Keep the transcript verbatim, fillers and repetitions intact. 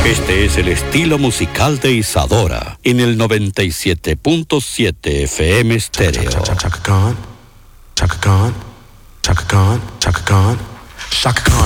Este es el estilo musical de Isadora en el noventa y siete punto siete F M Stereo. Chaka Khan, Chaka Khan, Chaka Khan, Chaka Khan, Chaka Khan.